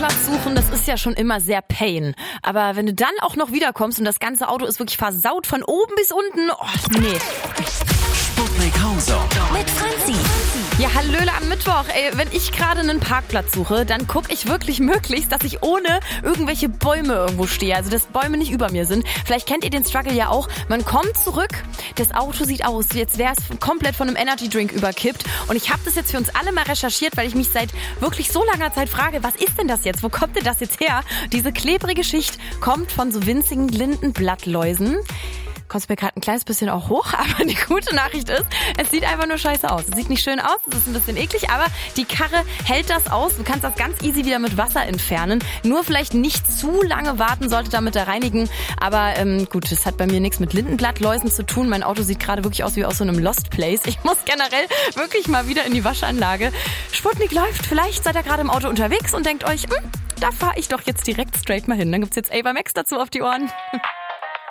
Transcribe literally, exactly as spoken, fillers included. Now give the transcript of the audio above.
Platz suchen, das ist ja schon immer sehr pain. Aber wenn du dann auch noch wiederkommst und das ganze Auto ist wirklich versaut von oben bis unten, oh, nee. Sputnik Hauser mit Franzi. Ja, hallöle am Mittwoch. Ey, wenn ich gerade einen Parkplatz suche, dann gucke ich wirklich möglichst, dass ich ohne irgendwelche Bäume irgendwo stehe. Also, dass Bäume nicht über mir sind. Vielleicht kennt ihr den Struggle ja auch. Man kommt zurück, das Auto sieht aus, jetzt wäre es komplett von einem Energy Drink überkippt. Und ich habe das jetzt für uns alle mal recherchiert, weil ich mich seit wirklich so langer Zeit frage, was ist denn das jetzt? Wo kommt denn das jetzt her? Diese klebrige Schicht kommt von so winzigen Lindenblattläusen. Kommt mir gerade ein kleines bisschen auch hoch, aber die gute Nachricht ist, es sieht einfach nur scheiße aus. Es sieht nicht schön aus, es ist ein bisschen eklig, aber die Karre hält das aus. Du kannst das ganz easy wieder mit Wasser entfernen. Nur vielleicht nicht zu lange warten, sollte damit da reinigen. Aber ähm, gut, das hat bei mir nichts mit Lindenblattläusen zu tun. Mein Auto sieht gerade wirklich aus wie aus so einem Lost Place. Ich muss generell wirklich mal wieder in die Waschanlage. Sputnik läuft, vielleicht seid ihr gerade im Auto unterwegs und denkt euch, hm, da fahre ich doch jetzt direkt straight mal hin. Dann gibt's jetzt Ava Max dazu auf die Ohren.